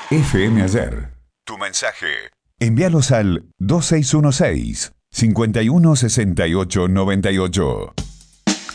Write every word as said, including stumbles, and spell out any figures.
F M Ayer. Tu mensaje. Envíalos al dos seis uno seis, cinco uno seis ocho nueve ocho.